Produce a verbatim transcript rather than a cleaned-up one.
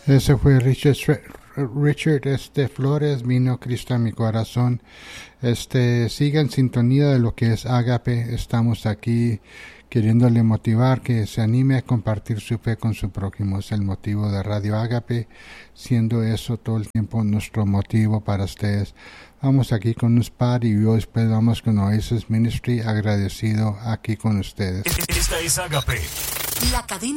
Ese fue Richard, Richard este, Flores, vino Cristo a mi corazón. Este, siga en sintonía de lo que es Ágape. Estamos aquí queriéndole motivar que se anime a compartir su fe con su prójimo. Es el motivo de Radio Ágape, siendo eso todo el tiempo nuestro motivo para ustedes. Vamos aquí con un spot y hoy después vamos con Oasis Ministry, agradecido aquí con ustedes. Esta es Ágape. La cadena